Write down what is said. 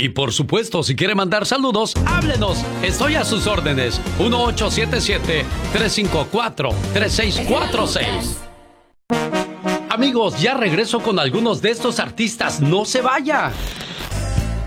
Y por supuesto, si quiere mandar saludos, háblenos. Estoy a sus órdenes. 1877-354-3646. Amigos, ya regreso con algunos de estos artistas. No se vaya.